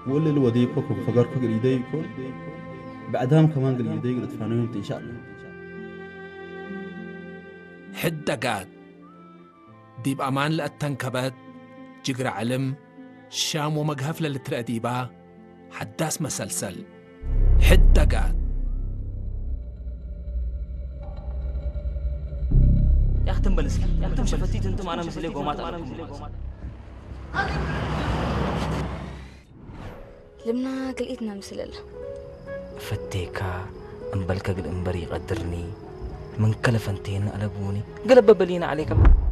وقول لي الوديكم فقركم قل يديكم بعدهم كمان قل يديكم تفانون إن شاء الله. حدة قاد ديب أمان لأتنكبت جقر علم شام ومقهف للترأديبا حداس مسلسل حدة قاد. يا أختم بلس يا أختم شفتيت أنتم أنا مسلي قومات لمنا قلقتنا مسلل فتيكا أنبلك الإنبري قدرني من كلفنتين قلبوني قلب بلينا عليك